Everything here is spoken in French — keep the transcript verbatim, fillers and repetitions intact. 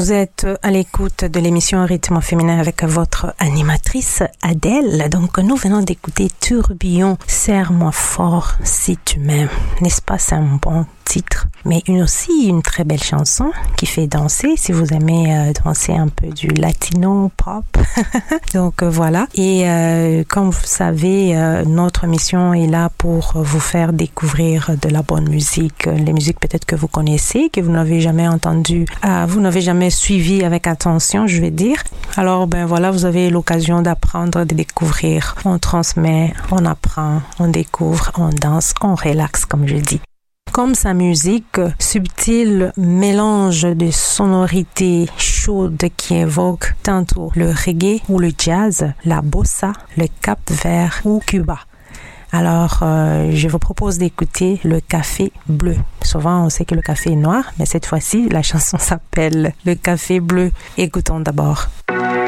Vous êtes à l'écoute de l'émission Rythme féminin avec votre animatrice Adèle. Donc, nous venons d'écouter Tourbillon, serre-moi fort si tu m'aimes. N'est-ce pas, c'est un bon titre, mais une aussi une très belle chanson qui fait danser si vous aimez euh, danser un peu du latino pop. Donc euh, voilà, et euh, comme vous savez, euh, notre mission est là pour vous faire découvrir de la bonne musique, les musiques peut-être que vous connaissez, que vous n'avez jamais entendu, euh, vous n'avez jamais suivi avec attention, je vais dire. Alors ben voilà, vous avez l'occasion d'apprendre, de découvrir. On transmet, on apprend, on découvre, on danse, on relaxe, comme je dis. Comme sa musique, subtil mélange de sonorités chaudes qui évoquent tantôt le reggae ou le jazz, la bossa, le Cap-Vert ou Cuba. Alors, euh, je vous propose d'écouter le Café Bleu. Souvent, on sait que le café est noir, mais cette fois-ci, la chanson s'appelle Le Café Bleu. Écoutons d'abord.